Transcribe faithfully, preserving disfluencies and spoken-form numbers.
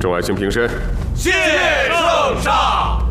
众爱卿平身。 谢圣上。